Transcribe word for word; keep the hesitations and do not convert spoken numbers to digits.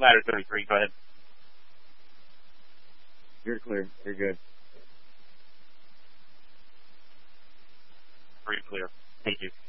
ladder thirty-three. Go ahead. You're clear. You're good. Very clear. Thank you.